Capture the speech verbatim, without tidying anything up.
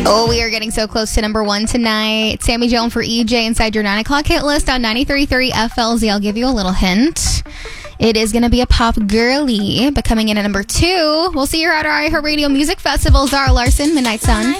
Oh, we are getting so close to number one tonight. Sammy Joan for E J inside your nine o'clock hit list on ninety-three point three F L Z. I'll give you a little hint. It is going to be a pop girly, but coming in at number two, we'll see you at our iHeartRadio Music Festival. Zara Larson, Midnight Sun.